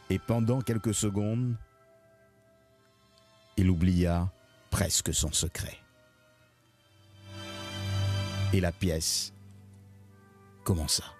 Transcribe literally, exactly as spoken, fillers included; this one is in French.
Et pendant quelques secondes, il oublia presque son secret. Et la pièce commença.